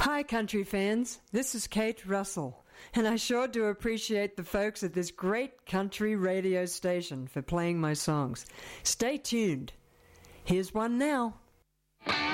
Hi, country fans. This is Kate Russell, and I sure do appreciate the folks at this great country radio station for playing my songs. Stay tuned. Here's one now.